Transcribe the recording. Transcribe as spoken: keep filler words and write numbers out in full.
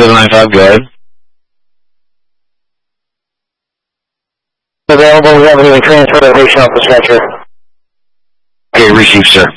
seven nine five, go ahead. Available, we have a transfer to patient off dispatcher. Okay, receive, sir.